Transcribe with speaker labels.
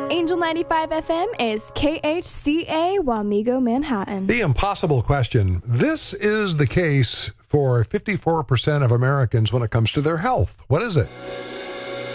Speaker 1: Angel 95 FM is KHCA Wamego, Manhattan.
Speaker 2: The impossible question. This is the case for 54% of Americans when it comes to their health. What is it?